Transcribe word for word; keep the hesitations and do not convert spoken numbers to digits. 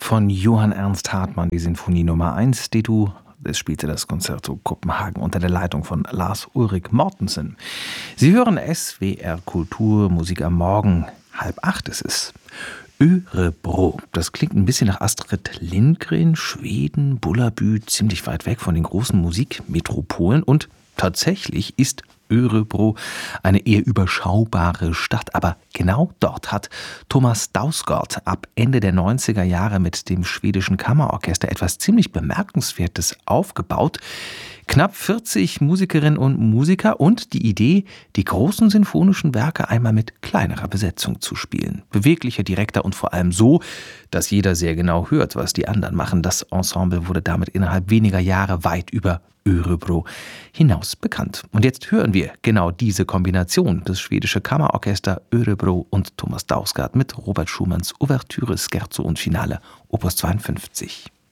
von Johann Ernst Hartmann, die Sinfonie Nummer eins, die du Es spielte das Concerto Kopenhagen unter der Leitung von Lars Ulrik Mortensen. Sie hören S W R Kultur, Musik am Morgen. Halb acht ist es. Örebro. Das klingt ein bisschen nach Astrid Lindgren, Schweden, Bullerbü, ziemlich weit weg von den großen Musikmetropolen. Und tatsächlich ist Örebro eine eher überschaubare Stadt. Aber genau dort hat Thomas Dausgaard ab Ende der neunziger Jahre mit dem schwedischen Kammerorchester etwas ziemlich Bemerkenswertes aufgebaut. Knapp vierzig Musikerinnen und Musiker und die Idee, die großen sinfonischen Werke einmal mit kleinerer Besetzung zu spielen. Beweglicher, direkter und vor allem so, dass jeder sehr genau hört, was die anderen machen. Das Ensemble wurde damit innerhalb weniger Jahre weit über Örebro hinaus bekannt. Und jetzt hören wir genau diese Kombination, das schwedische Kammerorchester Örebro und Thomas Dausgaard mit Robert Schumanns Ouvertüre, Scherzo und Finale, Opus zweiundfünfzig.